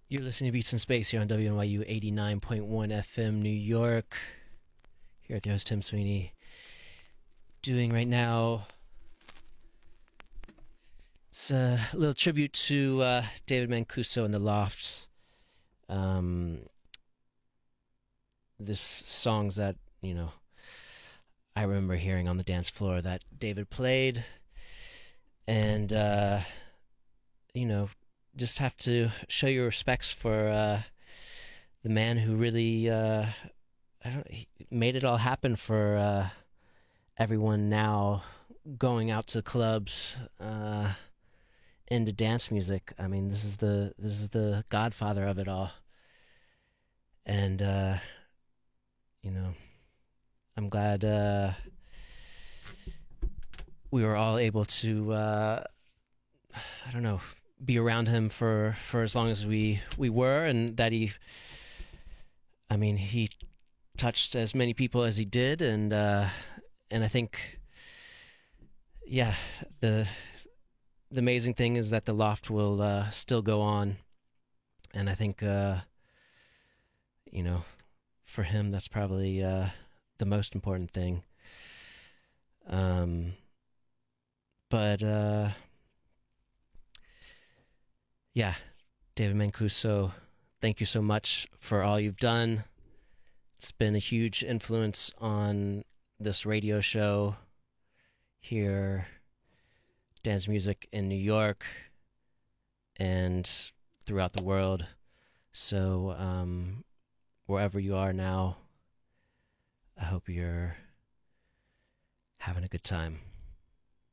You're listening to Beats in Space here on WNYU 89.1 FM New York. Here with your host Tim Sweeney. Doing right now, it's a little tribute to David Mancuso and the Loft. This songs that, I remember hearing on the dance floor that David played. And, just have to show your respects for the man who really he made it all happen for everyone now going out to clubs into dance music. I mean, this is the godfather of it all, and I'm glad we were all able to be around him for as long as we were, and that he touched as many people as he did, and I think, yeah, the amazing thing is that the Loft will still go on, and I think for him that's probably the most important thing. But yeah, David Mancuso, thank you so much for all you've done. It's been a huge influence on this radio show here, dance music in New York and throughout the world. So wherever you are now, I hope you're having a good time.